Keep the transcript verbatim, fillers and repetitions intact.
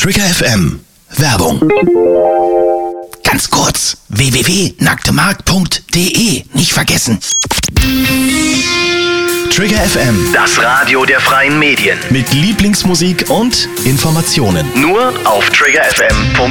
Trigger F M. Werbung. Ganz kurz. w w w punkt nacktemark punkt d e. Nicht vergessen. Trigger F M. Das Radio der freien Medien. Mit Lieblingsmusik und Informationen. Nur auf trigger f m punkt d e.